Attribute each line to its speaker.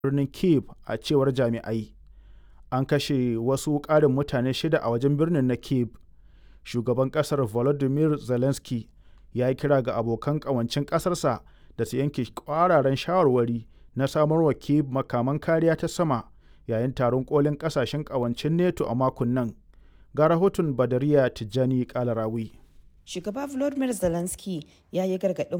Speaker 1: birnin Kyiv a cewar jami'ai. An kashe wasu ƙarin mutane 6 a wajen birnin na Kyiv. Shugaban ƙasar Volodymyr Zelensky ya yi kira ga abokan ƙawancen ƙasarsa da su yanke ƙwararan shawarwari na samarwa Kyiv makaman kariya ta sama yayin taron kolin ƙasashen ƙawancen NATO a makon nan. Ga rahoton Badariya Tijjani Kalarawi.
Speaker 2: Shugaba Volodymyr Zelensky ya yi gargaɗin